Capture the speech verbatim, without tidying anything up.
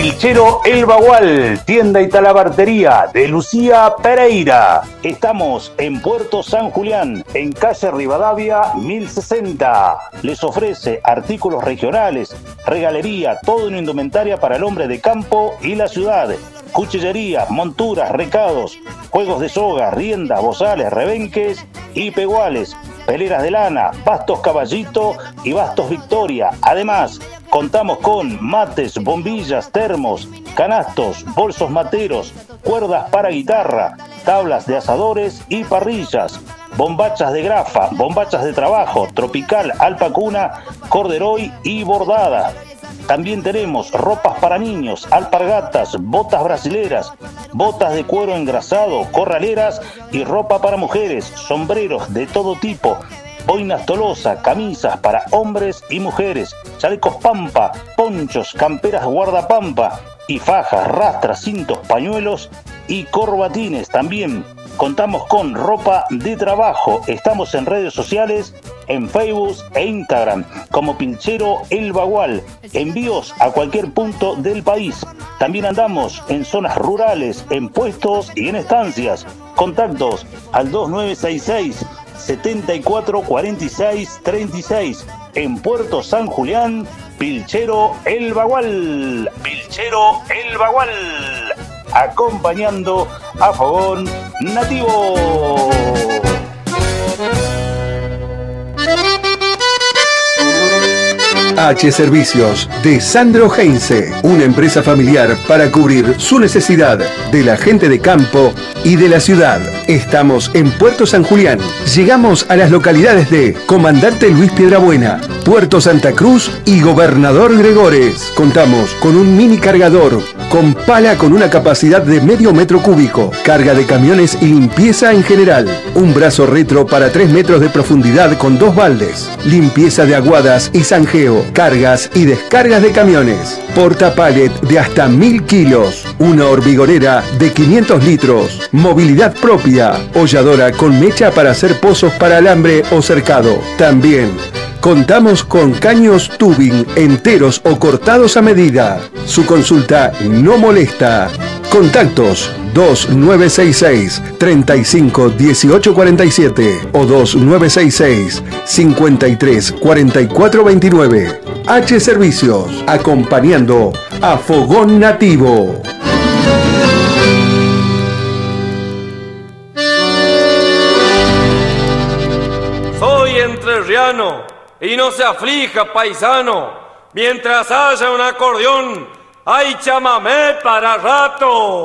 Pilchero El Bagual, tienda y talabartería de Lucía Pereira. Estamos en Puerto San Julián, en calle Rivadavia mil sesenta. Les ofrece artículos regionales, regalería, todo en indumentaria para el hombre de campo y la ciudad. Cuchillería, monturas, recados, juegos de soga, riendas, bozales, rebenques y peguales, peleras de lana, bastos Caballito y bastos Victoria. Además, contamos con mates, bombillas, termos, canastos, bolsos materos, cuerdas para guitarra, tablas de asadores y parrillas, bombachas de grafa, bombachas de trabajo, tropical, alpacuna, corderoy y bordada. También tenemos ropas para niños, alpargatas, botas brasileras, botas de cuero engrasado, corraleras y ropa para mujeres, sombreros de todo tipo, boinas Tolosa, camisas para hombres y mujeres, chalecos pampa, ponchos, camperas guardapampa y fajas, rastras, cintos, pañuelos y corbatines. También contamos con ropa de trabajo. Estamos en redes sociales, en Facebook e Instagram como Pilchero El Bagual. Envíos a cualquier punto del país. También andamos en zonas rurales, en puestos y en estancias. Contactos al dos nueve seis seis, setenta y cuatro cuarenta y seis treinta y seis. En Puerto San Julián, Pilchero El Bagual. Pilchero El Bagual. Acompañando a Fogón Nativo. H Servicios de Sandro Heinze, una empresa familiar para cubrir su necesidad de la gente de campo y de la ciudad. Estamos en Puerto San Julián. Llegamos a las localidades de Comandante Luis Piedrabuena, Puerto Santa Cruz y Gobernador Gregores. Contamos con un mini cargador con pala con una capacidad de medio metro cúbico, carga de camiones y limpieza en general. Un brazo retro para tres metros de profundidad con dos baldes. Limpieza de aguadas y zanjeo, cargas y descargas de camiones. Portapalet de hasta mil kilos. Una hormigonera de quinientos litros. Movilidad propia. Holladora con mecha para hacer pozos para alambre o cercado. También contamos con caños tubing enteros o cortados a medida. Su consulta no molesta. Contactos dos nueve seis seis, treinta y cinco, dieciocho cuarenta y siete o dos nueve seis seis, cincuenta y tres, cuarenta y cuatro veintinueve. H Servicios, acompañando a Fogón Nativo. Soy entrerriano y no se aflija, paisano, mientras haya un acordeón, hay chamamé para rato.